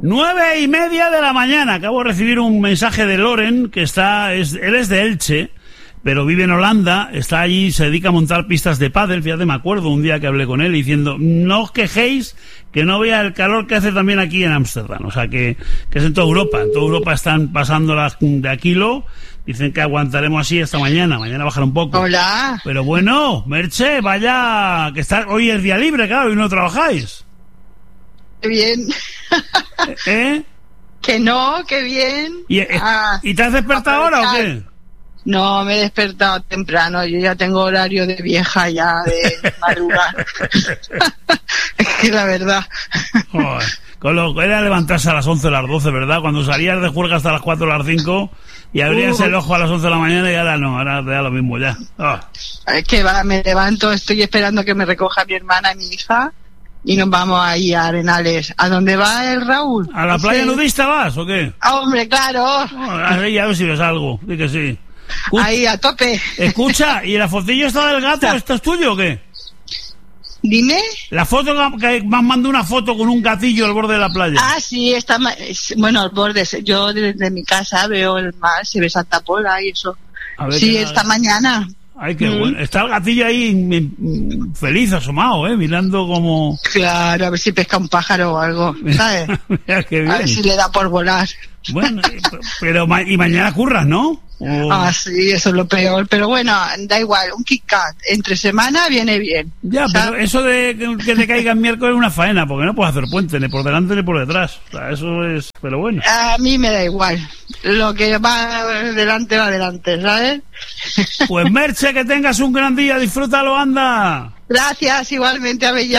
9:30 de la mañana. Acabo de recibir un mensaje de Loren, que él es de Elche, pero vive en Holanda, está allí, se dedica a montar pistas de pádel. Fíjate, me acuerdo un día que hablé con él diciendo, no os quejéis, que no vea el calor que hace también aquí en Ámsterdam. O sea, que es en toda Europa. En toda Europa están pasando las de a kilo. Dicen que aguantaremos así hasta mañana. Mañana bajará un poco. Hola. Pero bueno, Merche, vaya, que hoy es día libre, claro, y no trabajáis. Qué bien. ¿Eh? Que no, qué bien. ¿Y te has despertado ahora o qué? No, me he despertado temprano. Yo ya tengo horario de vieja ya, de madrugar. Es que la verdad. Joder, con lo que era levantarse a las 11 o las 12, ¿verdad? Cuando salías de juerga hasta las 4 o las 5 y abrías el ojo a las 11 de la mañana y ahora no, ahora te da lo mismo ya. Es que me levanto, estoy esperando que me recoja mi hermana y mi hija y nos vamos ahí a Arenales. ¿A dónde va el Raúl? ¿A la playa nudista vas o qué? ¡Hombre, claro! Ahí a ver si ves algo, di que sí. Ahí, a tope. Escucha, ¿y la fotillo esta del gato, esto es tuyo o qué? Dime. La foto que me han mandado, una foto con un gatillo al borde de la playa. Ah, sí, está, bueno, al borde. Yo desde mi casa veo el mar, se ve Santa Pola y eso. Sí, esta mañana. Ay, qué bueno. Está el gatillo ahí feliz, asomado, mirando como... Claro, a ver si pesca un pájaro o algo, ¿sabes? Mira, qué bien. A ver si le da por volar. Bueno, pero y mañana curras, ¿no? Ah, sí, eso es lo peor. Pero bueno, da igual, un Kit-Kat entre semana viene bien. Ya, ¿sabes? Pero eso de que te caiga el miércoles es una faena, porque no puedes hacer puente ni por delante ni por detrás. O sea, eso es... Pero bueno. A mí me da igual. Lo que va adelante, ¿sabes? Pues Merche, que tengas un gran día. Disfrútalo, anda. Gracias, igualmente, Avellán.